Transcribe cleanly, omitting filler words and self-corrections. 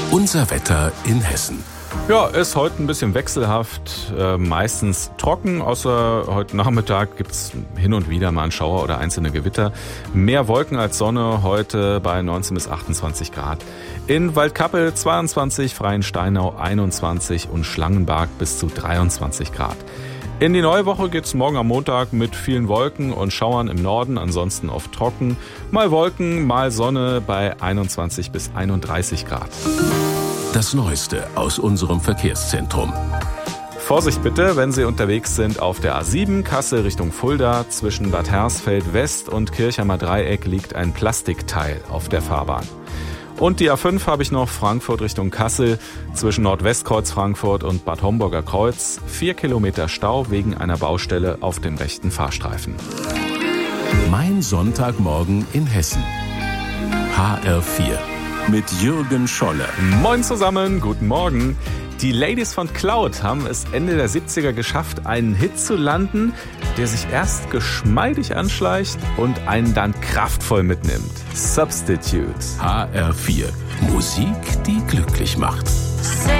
Unser Wetter in Hessen. Ja, ist heute ein bisschen wechselhaft, meistens trocken, außer heute Nachmittag gibt's hin und wieder mal einen Schauer oder einzelne Gewitter. Mehr Wolken als Sonne, heute bei 19 bis 28 Grad. In Waldkappel 22, Freiensteinau 21 und Schlangenberg bis zu 23 Grad. In die neue Woche geht's morgen am Montag mit vielen Wolken und Schauern im Norden, ansonsten oft trocken. Mal Wolken, mal Sonne bei 21 bis 31 Grad. Das Neueste aus unserem Verkehrszentrum. Vorsicht bitte, wenn Sie unterwegs sind auf der A7 Kassel Richtung Fulda. Zwischen Bad Hersfeld West und Kirchheimer Dreieck liegt ein Plastikteil auf der Fahrbahn. Und die A5 habe ich noch, Frankfurt Richtung Kassel, zwischen Nordwestkreuz Frankfurt und Bad Homburger Kreuz. 4 Kilometer Stau wegen einer Baustelle auf dem rechten Fahrstreifen. Mein Sonntagmorgen in Hessen. HR4 mit Jürgen Scholle. Moin zusammen, guten Morgen. Die Ladies von Cloud haben es Ende der 70er geschafft, einen Hit zu landen, der sich erst geschmeidig anschleicht und einen dann kraftvoll mitnimmt. Substitute. HR4. Musik, die glücklich macht.